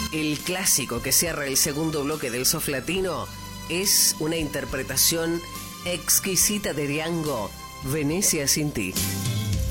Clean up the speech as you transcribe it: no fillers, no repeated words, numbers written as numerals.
El clásico que cierra el segundo bloque del soft latino es una interpretación exquisita de Diango, Venecia sin ti.